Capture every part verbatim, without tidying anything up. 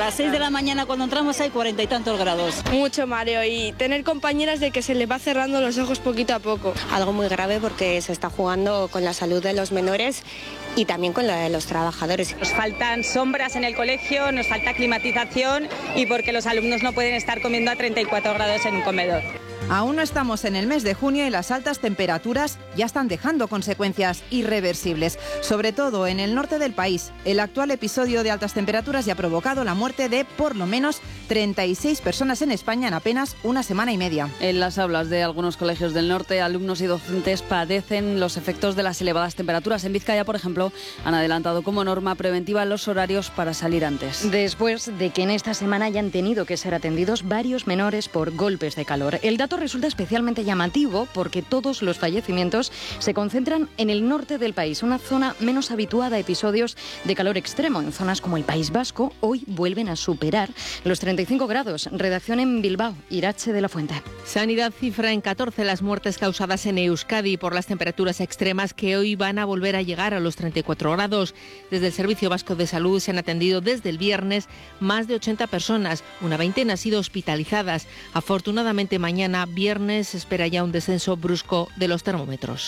las seis de la mañana cuando entramos hay cuarenta y tantos grados. Mucho mareo y tener compañeras de que se les va cerrando los ojos poquito a poco. Algo muy grave porque se está jugando con la salud de los menores y también con la de los trabajadores. Nos faltan sombras en el colegio, nos falta climatización y porque los alumnos no pueden estar comiendo a treinta y cuatro grados en un comedor. Aún no estamos en el mes de junio y las altas temperaturas ya están dejando consecuencias irreversibles, sobre todo en el norte del país. El actual episodio de altas temperaturas ya ha provocado la muerte de por lo menos treinta y seis personas en España en apenas una semana y media. En las aulas de algunos colegios del norte, alumnos y docentes padecen los efectos de las elevadas temperaturas. En Vizcaya, por ejemplo, han adelantado como norma preventiva los horarios para salir antes. Después de que en esta semana hayan tenido que ser atendidos varios menores por golpes de calor. El dato resulta especialmente llamativo porque todos los fallecimientos se concentran en el norte del país, una zona menos habituada a episodios de calor extremo. En zonas como el País Vasco, hoy vuelven a superar los treinta y cinco grados. Redacción en Bilbao, Irache de la Fuente. Sanidad cifra en catorce las muertes causadas en Euskadi por las temperaturas extremas que hoy van a volver a llegar a los treinta y cuatro grados. Desde el Servicio Vasco de Salud se han atendido desde el viernes más de ochenta personas, una veintena han sido hospitalizadas. Afortunadamente mañana viernes se espera ya un descenso brusco de los termómetros.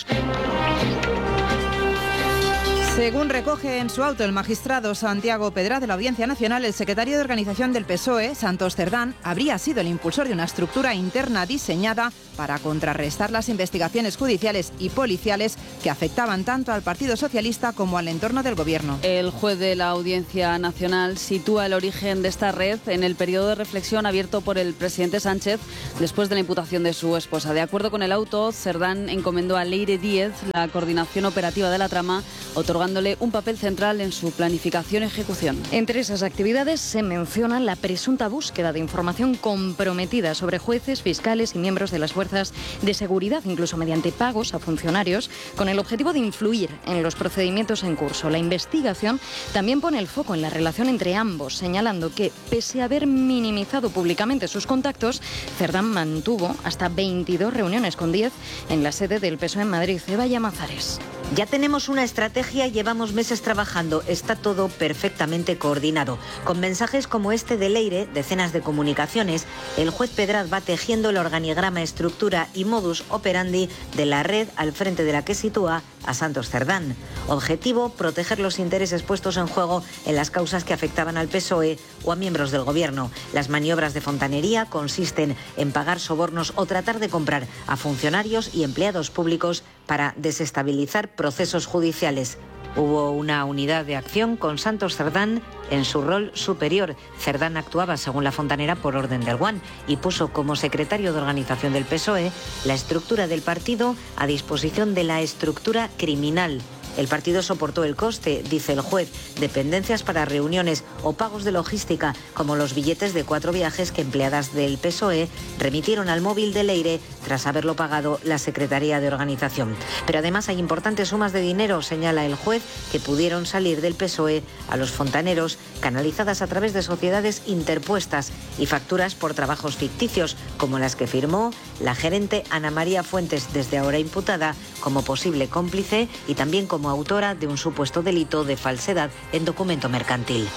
Según recoge en su auto el magistrado Santiago Pedraz de la Audiencia Nacional, el secretario de Organización del P S O E, Santos Cerdán, habría sido el impulsor de una estructura interna diseñada para contrarrestar las investigaciones judiciales y policiales que afectaban tanto al Partido Socialista como al entorno del Gobierno. El juez de la Audiencia Nacional sitúa el origen de esta red en el periodo de reflexión abierto por el presidente Sánchez después de la imputación de su esposa. De acuerdo con el auto, Cerdán encomendó a Leire Díez la coordinación operativa de la trama, otorgando un papel central en su planificación y ejecución. Entre esas actividades se menciona la presunta búsqueda de información comprometida sobre jueces, fiscales y miembros de las fuerzas de seguridad, incluso mediante pagos a funcionarios, con el objetivo de influir en los procedimientos en curso. La investigación también pone el foco en la relación entre ambos, señalando que, pese a haber minimizado públicamente sus contactos, Cerdán mantuvo hasta veintidós reuniones con Díez en la sede del P S O E en Madrid. Eva Llamazares. Ya tenemos una estrategia, llevamos meses trabajando, está todo perfectamente coordinado. Con mensajes como este de Leire, decenas de comunicaciones, el juez Pedraz va tejiendo el organigrama, estructura y modus operandi de la red al frente de la que sitúa a Santos Cerdán. Objetivo, proteger los intereses puestos en juego en las causas que afectaban al P S O E o a miembros del Gobierno. Las maniobras de fontanería consisten en pagar sobornos o tratar de comprar a funcionarios y empleados públicos para desestabilizar procesos judiciales. Hubo una unidad de acción con Santos Cerdán en su rol superior. Cerdán actuaba, según la fontanera, por orden del Guan y puso como secretario de organización del P S O E la estructura del partido a disposición de la estructura criminal. El partido soportó el coste, dice el juez, dependencias para reuniones o pagos de logística, como los billetes de cuatro viajes que empleadas del P S O E remitieron al móvil de Leire tras haberlo pagado la Secretaría de Organización. Pero además hay importantes sumas de dinero, señala el juez, que pudieron salir del P S O E a los fontaneros, canalizadas a través de sociedades interpuestas y facturas por trabajos ficticios, como las que firmó la gerente Ana María Fuentes, desde ahora imputada como posible cómplice y también como autora de un supuesto delito de falsedad en documento mercantil.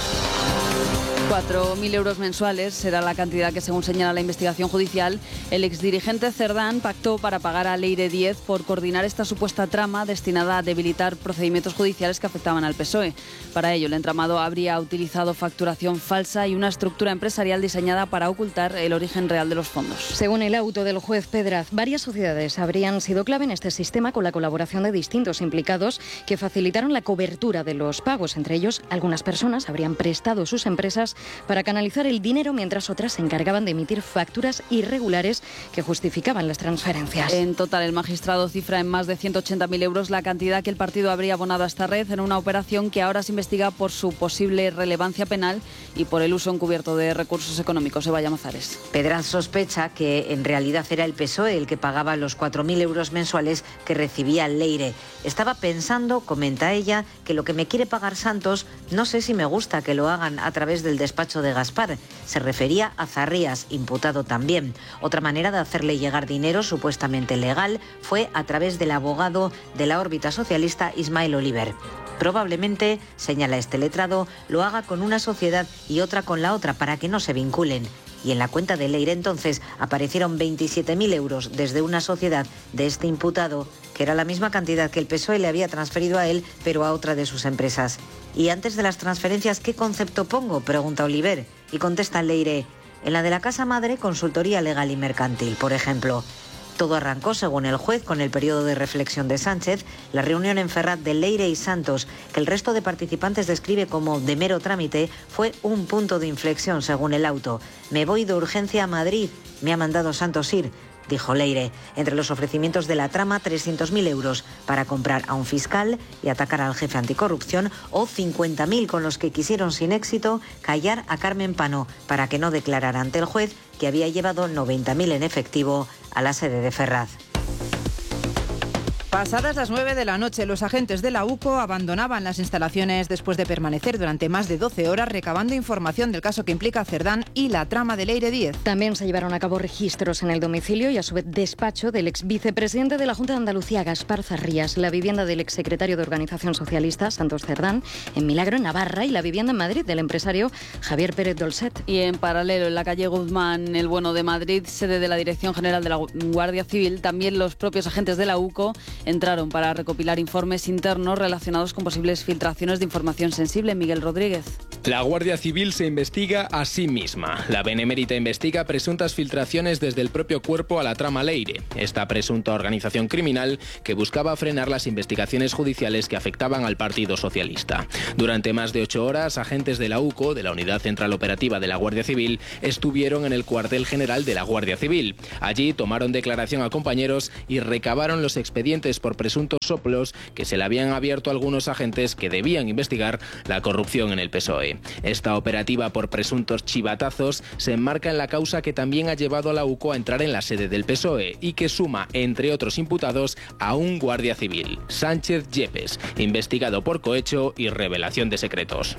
cuatro mil euros mensuales será la cantidad que, según señala la investigación judicial, el exdirigente Cerdán pactó para pagar a Leire Díez por coordinar esta supuesta trama destinada a debilitar procedimientos judiciales que afectaban al P S O E. Para ello, el entramado habría utilizado facturación falsa y una estructura empresarial diseñada para ocultar el origen real de los fondos. Según el auto del juez Pedraz, varias sociedades habrían sido clave en este sistema con la colaboración de distintos implicados que facilitaron la cobertura de los pagos. Entre ellos, algunas personas habrían prestado sus empresas para canalizar el dinero, mientras otras se encargaban de emitir facturas irregulares que justificaban las transferencias. En total, el magistrado cifra en más de ciento ochenta mil euros la cantidad que el partido habría abonado a esta red en una operación que ahora se investiga por su posible relevancia penal y por el uso encubierto de recursos económicos. Eva Llamazares. Pedraz sospecha que en realidad era el P S O E el que pagaba los cuatro mil euros mensuales que recibía Leire. Estaba pensando, comenta ella, que lo que me quiere pagar Santos, no sé si me gusta que lo hagan a través del despacho de Gaspar. Se refería a Zarrías, imputado también. Otra manera de hacerle llegar dinero supuestamente legal fue a través del abogado de la órbita socialista Ismael Oliver. Probablemente, señala este letrado, lo haga con una sociedad y otra con la otra para que no se vinculen. Y en la cuenta de Leire entonces aparecieron veintisiete mil euros desde una sociedad de este imputado, que era la misma cantidad que el P S O E le había transferido a él, pero a otra de sus empresas. Y antes de las transferencias, ¿qué concepto pongo?, pregunta Oliver. Y contesta Leire, en la de la casa madre, consultoría legal y mercantil, por ejemplo. Todo arrancó, según el juez, con el periodo de reflexión de Sánchez, la reunión en Ferraz de Leire y Santos, que el resto de participantes describe como de mero trámite, fue un punto de inflexión, según el auto. Me voy de urgencia a Madrid, me ha mandado Santos ir, dijo Leire. Entre los ofrecimientos de la trama, trescientos mil euros para comprar a un fiscal y atacar al jefe anticorrupción, o cincuenta mil con los que quisieron sin éxito callar a Carmen Pano para que no declarara ante el juez que había llevado noventa mil en efectivo a la sede de Ferraz. Pasadas las nueve de la noche, los agentes de la U C O abandonaban las instalaciones después de permanecer durante más de doce horas recabando información del caso que implica a Cerdán y la trama de Leire Díez. También se llevaron a cabo registros en el domicilio y a su vez despacho del ex vicepresidente de la Junta de Andalucía, Gaspar Zarrías, la vivienda del ex secretario de Organización Socialista, Santos Cerdán, en Milagro, en Navarra, y la vivienda en Madrid del empresario Javier Pérez Dolcet. Y en paralelo, en la calle Guzmán, el Bueno de Madrid, sede de la Dirección General de la Guardia Civil, también los propios agentes de la U C O entraron para recopilar informes internos relacionados con posibles filtraciones de información sensible. Miguel Rodríguez. La Guardia Civil se investiga a sí misma. La Benemérita investiga presuntas filtraciones desde el propio cuerpo a la trama Leire, esta presunta organización criminal que buscaba frenar las investigaciones judiciales que afectaban al Partido Socialista. Durante más de ocho horas, agentes de la U C O, de la Unidad Central Operativa de la Guardia Civil, estuvieron en el cuartel general de la Guardia Civil. Allí tomaron declaración a compañeros y recabaron los expedientes por presuntos soplos que se le habían abierto a algunos agentes que debían investigar la corrupción en el P S O E. Esta operativa por presuntos chivatazos se enmarca en la causa que también ha llevado a la U C O a entrar en la sede del P S O E y que suma, entre otros imputados, a un guardia civil, Sánchez Yepes, investigado por cohecho y revelación de secretos.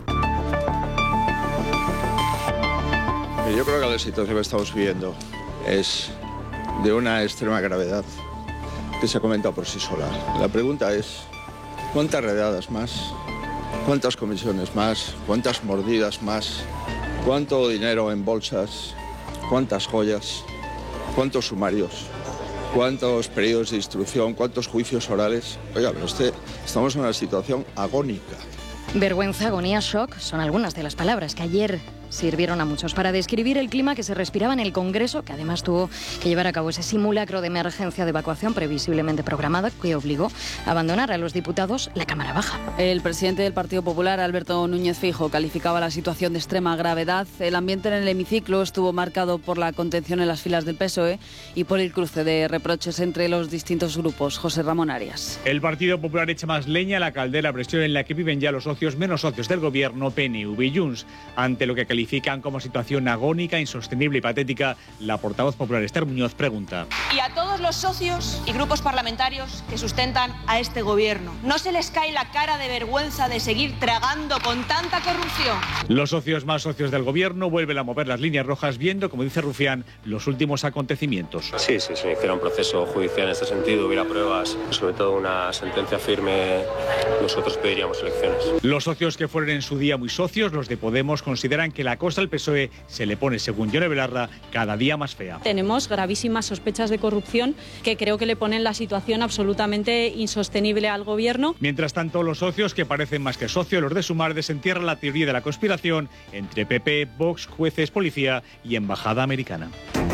Yo creo que la situación que estamos viviendo es de una extrema gravedad que se ha comentado por sí sola. La pregunta es, ¿cuántas redadas más? ¿Cuántas comisiones más? ¿Cuántas mordidas más? ¿Cuánto dinero en bolsas? ¿Cuántas joyas? ¿Cuántos sumarios? ¿Cuántos periodos de instrucción? ¿Cuántos juicios orales? Oiga, pero usted, estamos en una situación agónica. Vergüenza, agonía, shock son algunas de las palabras que ayer sirvieron a muchos para describir el clima que se respiraba en el Congreso, que además tuvo que llevar a cabo ese simulacro de emergencia de evacuación previsiblemente programada que obligó a abandonar a los diputados la Cámara Baja. El presidente del Partido Popular, Alberto Núñez Feijóo, calificaba la situación de extrema gravedad. El ambiente en el hemiciclo estuvo marcado por la contención en las filas del P S O E y por el cruce de reproches entre los distintos grupos. José Ramón Arias. El Partido Popular echa más leña a la caldera, presión en la que viven ya los socios menos socios del gobierno, P N V y Junts, ante lo que califica Califican como situación agónica, insostenible y patética. La portavoz popular Esther Muñoz pregunta. Y a todos los socios y grupos parlamentarios que sustentan a este gobierno, ¿no se les cae la cara de vergüenza de seguir tragando con tanta corrupción? Los socios más socios del gobierno vuelven a mover las líneas rojas viendo, como dice Rufián, los últimos acontecimientos. Sí, sí, se iniciara un proceso judicial en este sentido, hubiera pruebas, sobre todo una sentencia firme, nosotros pediríamos elecciones. Los socios que fueron en su día muy socios, los de Podemos, consideran que la cosa al P S O E se le pone, según Yone Belarra, cada día más fea. Tenemos gravísimas sospechas de corrupción que creo que le ponen la situación absolutamente insostenible al gobierno. Mientras tanto, los socios que parecen más que socios, los de Sumar, desentierran la teoría de la conspiración entre P P, Vox, jueces, policía y embajada americana.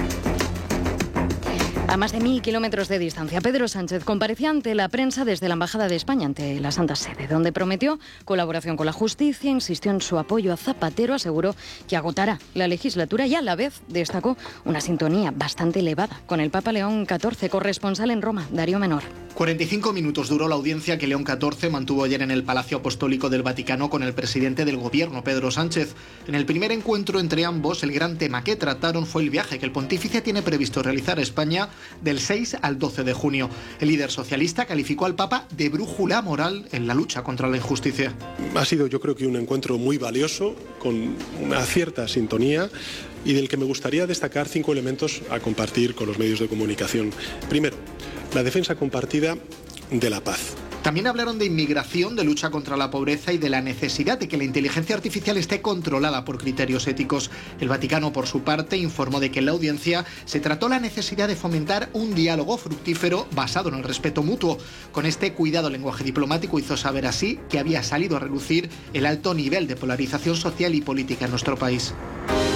A más de mil kilómetros de distancia, Pedro Sánchez comparecía ante la prensa desde la Embajada de España, ante la Santa Sede, donde prometió colaboración con la justicia, insistió en su apoyo a Zapatero, aseguró que agotará la legislatura y a la vez destacó una sintonía bastante elevada con el Papa León catorce, corresponsal en Roma, Darío Menor. cuarenta y cinco minutos duró la audiencia que León catorce mantuvo ayer en el Palacio Apostólico del Vaticano con el presidente del gobierno, Pedro Sánchez. En el primer encuentro entre ambos, el gran tema que trataron fue el viaje que el pontífice tiene previsto realizar a España del seis al doce de junio. El líder socialista calificó al Papa de brújula moral en la lucha contra la injusticia. Ha sido, yo creo que un encuentro muy valioso, con una cierta sintonía, y del que me gustaría destacar cinco elementos a compartir con los medios de comunicación. Primero, la defensa compartida de la paz. También hablaron de inmigración, de lucha contra la pobreza y de la necesidad de que la inteligencia artificial esté controlada por criterios éticos. El Vaticano, por su parte, informó de que en la audiencia se trató la necesidad de fomentar un diálogo fructífero basado en el respeto mutuo. Con este cuidado lenguaje diplomático hizo saber así que había salido a relucir el alto nivel de polarización social y política en nuestro país.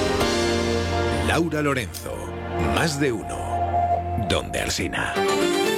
Laura Lorenzo, Más de Uno, Donde Alsina.